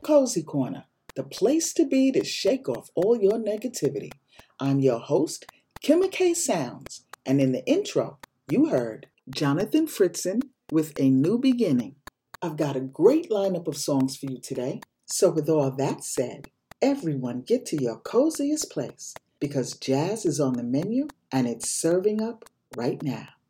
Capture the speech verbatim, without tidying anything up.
Cozy Corner, the place to be to shake off all your negativity. I'm your host, Kimma K. Sounds, and in the intro, you heard Jonathan Fritzen with A New Beginning. I've got a great lineup of songs for you today, so with all that said, everyone get to your coziest place because jazz is on the menu and it's serving up right now.